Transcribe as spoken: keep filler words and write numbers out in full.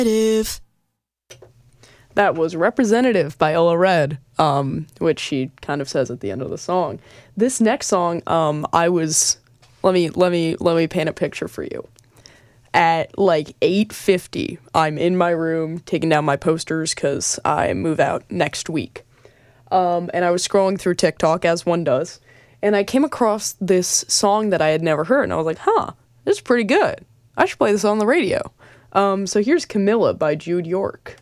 That was Representative by Ella Red, um, which she kind of says at the end of the song. This next song, um, I was, let me, let me, let me paint a picture for you. At like eight fifty, I'm in my room taking down my posters because I move out next week. Um, and I was scrolling through TikTok, as one does, and I came across this song that I had never heard, and I was like, huh, this is pretty good. I should play this on the radio. Um, so here's Camilla by Jude York.